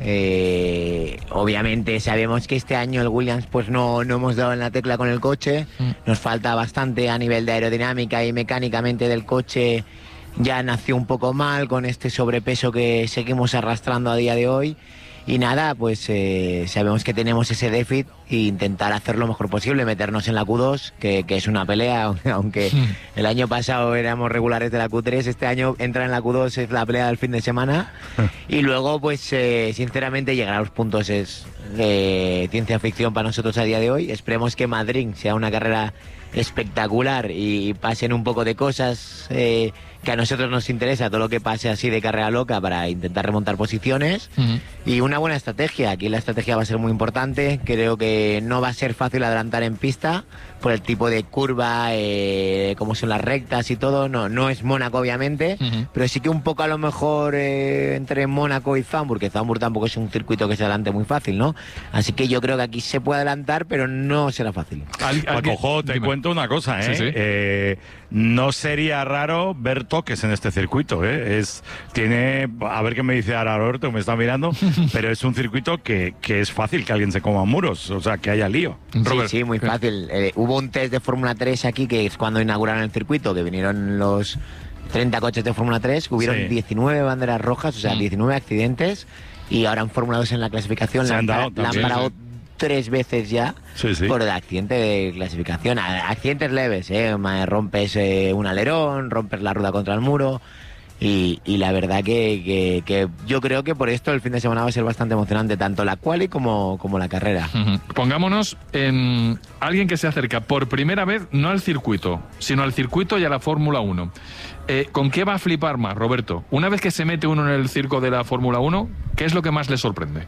Obviamente sabemos que este año el Williams pues no hemos dado en la tecla con el coche. Nos falta bastante a nivel de aerodinámica y mecánicamente del coche. Ya nació un poco mal con este sobrepeso que seguimos arrastrando a día de hoy. Y nada, pues sabemos que tenemos ese déficit e intentar hacer lo mejor posible, meternos en la Q2, que es una pelea, aunque el año pasado éramos regulares de la Q3, este año entrar en la Q2 es la pelea del fin de semana. Y luego, pues sinceramente, llegar a los puntos es ciencia ficción para nosotros a día de hoy. Esperemos que Madrid sea una carrera espectacular y pasen un poco de cosas que a nosotros nos interesa, todo lo que pase así de carrera loca para intentar remontar posiciones y una buena estrategia. Aquí la estrategia va a ser muy importante. Creo que no va a ser fácil adelantar en pista por el tipo de curva, cómo son las rectas y todo. No es Mónaco obviamente, pero sí que un poco a lo mejor entre Mónaco y Zandvoort, que Zandvoort tampoco es un circuito que se adelante muy fácil, ¿no? Así que yo creo que aquí se puede adelantar, pero no será fácil. Paco, te cuento una cosa, no sería raro ver toques en este circuito, tiene, a ver qué me dice ahora Roberto, que me está mirando, pero es un circuito que es fácil que alguien se coma muros, o sea, que haya lío. Sí, muy fácil. Hubo un test de Fórmula 3 aquí, que es cuando inauguraron el circuito, que vinieron los 30 coches de Fórmula 3, que hubieron 19 banderas rojas, o sea, 19 accidentes, y ahora en Fórmula 2 en la clasificación la han parado 3 veces ya por el accidente de clasificación. Accidentes leves, rompes un alerón, rompes la rueda contra el muro. Y la verdad que yo creo que por esto el fin de semana va a ser bastante emocionante, tanto la quali como la carrera. Pongámonos en alguien que se acerca por primera vez, no al circuito, sino al circuito y a la Fórmula 1. ¿Con qué va a flipar más, Roberto? Una vez que se mete uno en el circo de la Fórmula 1, ¿qué es lo que más le sorprende?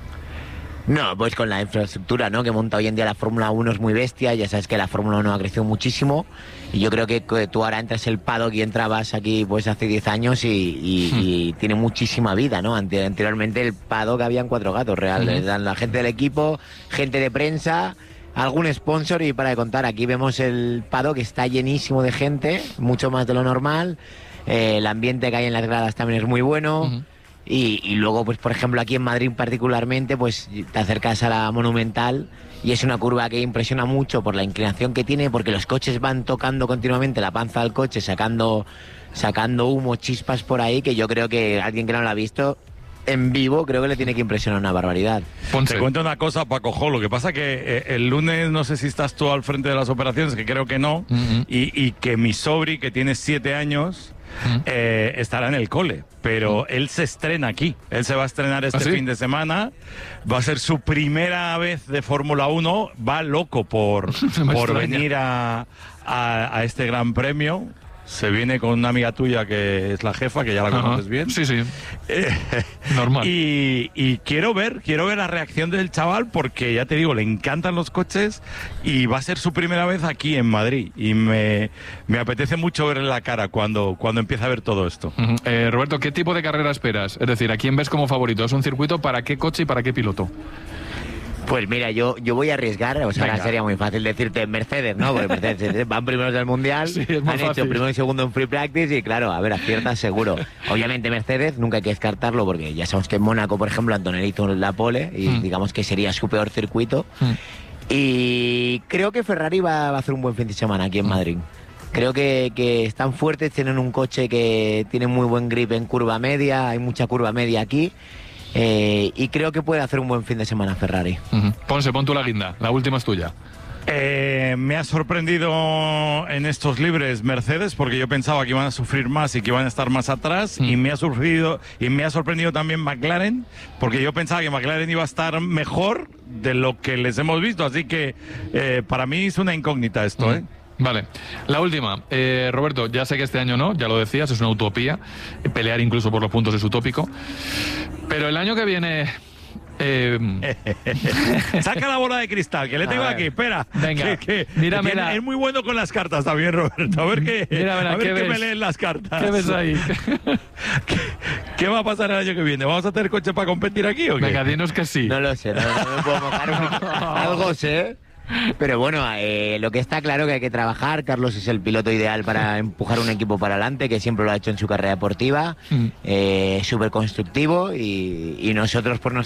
No, pues con la infraestructura, ¿no?, que monta hoy en día la Fórmula 1 es muy bestia. Ya sabes que la Fórmula 1 ha crecido muchísimo y yo creo que tú ahora entras el paddock y entrabas aquí pues hace 10 años y tiene muchísima vida, ¿no? Anteriormente el paddock habían 4 gatos reales, la gente del equipo, gente de prensa, algún sponsor y para de contar. Aquí vemos el paddock que está llenísimo de gente, mucho más de lo normal. El ambiente que hay en las gradas también es muy bueno. Y luego, pues por ejemplo, aquí en Madrid particularmente, pues te acercas a la Monumental y es una curva que impresiona mucho por la inclinación que tiene, porque los coches van tocando continuamente la panza del coche, sacando humo, chispas por ahí, que yo creo que alguien que no lo ha visto en vivo, creo que le tiene que impresionar una barbaridad. Te cuento una cosa, Paco, lo que pasa que el lunes, no sé si estás tú al frente de las operaciones, que creo que no, y que mi sobri, que tiene 7 años... estará en el cole, pero él se estrena aquí. Él se va a estrenar este fin de semana. Va a ser su primera vez de Fórmula 1. Va loco por venir a este gran premio. Se viene con una amiga tuya que es la jefa, que ya la conoces bien. Sí. Normal. Y quiero ver la reacción del chaval, porque ya te digo, le encantan los coches y va a ser su primera vez aquí en Madrid. Y me apetece mucho verle la cara cuando empiece a ver todo esto. Roberto, ¿qué tipo de carrera esperas? Es decir, ¿a quién ves como favorito? ¿Es un circuito para qué coche y para qué piloto? Pues mira, yo voy a arriesgar, o sea, ahora sería muy fácil decirte Mercedes, ¿no? Porque Mercedes van primeros del Mundial, han hecho primero y segundo en Free Practice y claro, a ver, aciertas seguro. Obviamente Mercedes, nunca hay que descartarlo porque ya sabemos que en Mónaco, por ejemplo, Antonelli hizo la pole y digamos que sería su peor circuito. Y creo que Ferrari va a hacer un buen fin de semana aquí en Madrid. Creo que están fuertes, tienen un coche que tiene muy buen grip en curva media, hay mucha curva media aquí. Y creo que puede hacer un buen fin de semana Ferrari. Ponce, pon tú la guinda, la última es tuya. Me ha sorprendido en estos libres Mercedes, porque yo pensaba que iban a sufrir más y que iban a estar más atrás, y me ha sorprendido también McLaren, porque yo pensaba que McLaren iba a estar mejor de lo que les hemos visto, así que para mí es una incógnita esto, Vale, la última. Roberto, ya sé que este año no, ya lo decías, es una utopía. Pelear incluso por los puntos es utópico. Pero el año que viene... Saca la bola de cristal, que le tengo aquí, espera. Venga, míramela. Es muy bueno con las cartas también, Roberto. A ver qué me leen las cartas. ¿Qué ves ahí? ¿Qué va a pasar el año que viene? ¿Vamos a tener coche para competir aquí o qué? Venga, dinos que sí. No lo sé, no me puedo mojar. Algo sé. Pero bueno, lo que está claro que hay que trabajar. Carlos es el piloto ideal para empujar un equipo para adelante, que siempre lo ha hecho en su carrera deportiva, súper constructivo y nosotros por